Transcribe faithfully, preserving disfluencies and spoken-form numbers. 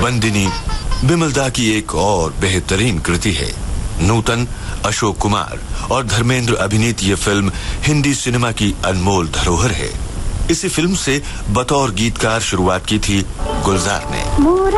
बंदिनी बिमलदा की एक और बेहतरीन कृति है। नूतन, अशोक कुमार और धर्मेंद्र अभिनीत ये फिल्म हिंदी सिनेमा की अनमोल धरोहर है। इसी फिल्म से बतौर गीतकार शुरुआत की थी गुलजार ने।